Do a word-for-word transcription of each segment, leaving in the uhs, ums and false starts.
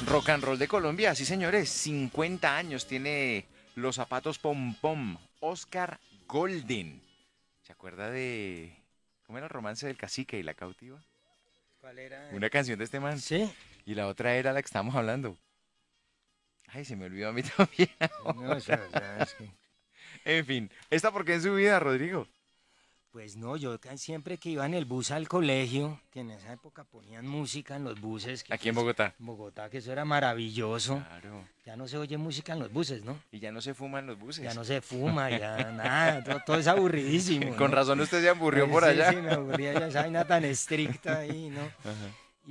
Rock and roll de Colombia, sí señores, cincuenta años tiene los zapatos pom pom, Oscar Golden. ¿Se acuerda de cómo era el romance del cacique y la cautiva? ¿Cuál era? Una canción de este man. Sí, Y la otra era la que estábamos hablando. Ay, se me olvidó a mí también. no, o sea, o sea, es que, En fin, ¿esta por qué en su vida, Rodrigo? pues no, yo ca- siempre que iba en el bus al colegio, que en esa época ponían música en los buses, que Aquí en pues, Bogotá. en Bogotá, que eso era maravilloso. Claro. Ya no se oye música en los buses, ¿no? Y ya no se fuman los Ya buses. no se fuma, ya nada, todo, todo es aburridísimo, Con ¿no? razón usted se aburrió Ay, por sí, sí, allá. me aburría ya esa vaina tan estricta ahí, ¿no? Ajá.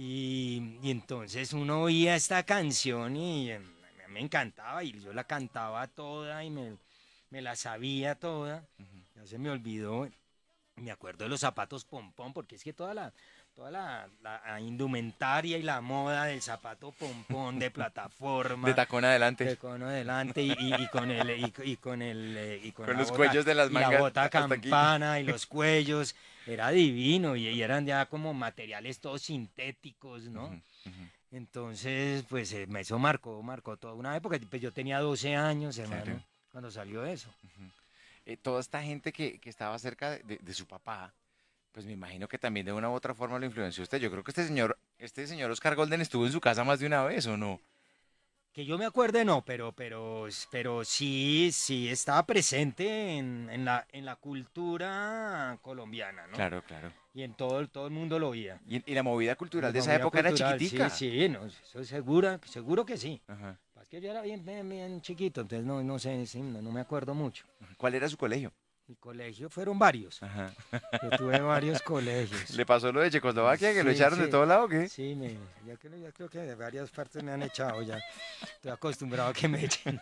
Y, y entonces uno oía esta canción y eh, me, me encantaba y yo la cantaba toda y me, me la sabía toda. Ya se me olvidó. Me acuerdo de los zapatos pompón, porque es que toda la, toda la, la indumentaria y la moda del zapato pompón de De plataforma, tacón adelante. de cono adelante y, y- y con el y, y con el eh, y con Con la los bota cuellos de las y la mangas bota hasta aquí. campana y los cuellos, era divino y, y eran ya como materiales todos sintéticos, ¿no? Ujú, ujú. Entonces, pues eh, me- eso marcó, marcó toda una época. Pues yo tenía doce años, Claro. hermano, cuando salió eso. Ujú. Eh, toda esta gente que, que estaba cerca de, de- de su papá, pues me imagino que también de una u otra forma lo influenció usted. Yo creo que este señor, este señor Oscar Golden estuvo en su casa más de una vez, ¿o no? Que yo me acuerde, no, pero, pero, pero sí, sí estaba presente en, en la, en la cultura colombiana, ¿no? Claro, claro. Y en todo, el- todo el mundo lo oía. Y, y la movida En cultural la de esa movida época era cultural, sí, chiquitica. sí, no, eso es segura, seguro que sí. Ajá. Es que yo era bien, bien, bien chiquito, entonces no, no sé, sí, no, no me acuerdo mucho. ¿Cuál era su colegio? Mi colegio fueron varios. Ajá. Yo tuve varios colegios. ¿Le pasó lo de Eh, Checoslovaquia, que lo Sí, echaron de sí, todo lado o qué? sí, me, ya, que, ya creo que de varias partes me han echado ya. Estoy acostumbrado a que me echen.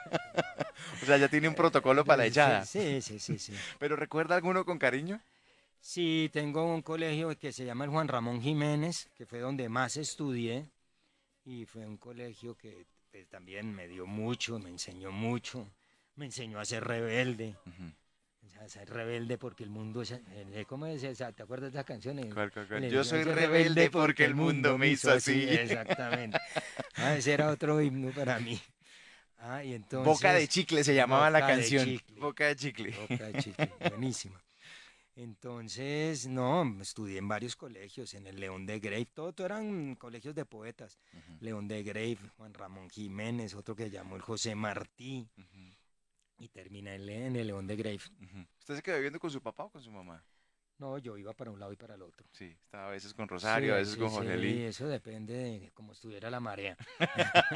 O sea, ya tiene un protocolo para la Entonces, sí, echada. sí, sí, sí, sí. ¿Pero recuerda alguno con cariño? Sí, tengo un colegio que se llama el Juan Ramón Jiménez, que fue donde más estudié y fue un colegio que pues, también me dio mucho, me enseñó mucho, me enseñó a ser rebelde, Ujú. o sea, a ser rebelde porque el mundo, es- eh, ¿cómo decía? esa- ¿Te acuerdas de esa canción? El- ¿Cuál, cuál, cuál? el- Yo el- soy ser rebelde porque el mundo me hizo así. exactamente. Ah, ese era otro himno para mí. Ah, y Boca de entonces, chicle se llamaba la Boca de canción. Chicle, Boca de chicle. Boca de Chicle, buenísima. Entonces, no, estudié en varios colegios, en el León de Grave, todo, todo eran colegios de poetas. Ujú, León de Grave, Juan Ramón Jiménez, otro que llamó el José Martí, ujú, y terminé en en el León de Grave. ujú. ¿Usted se quedó viviendo con su papá o con su mamá? No, yo iba para un lado y para el otro. Sí, estaba a veces con Sí, Rosario, a veces sí, con Jorge sí, Lee. eso depende de cómo estuviera la marea.